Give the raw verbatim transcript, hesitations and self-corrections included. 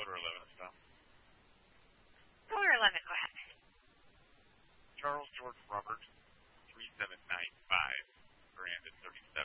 Voter eleven is done. Voter eleven, go ahead. Charles George Robert, three seven nine five, grand at thirty-seven.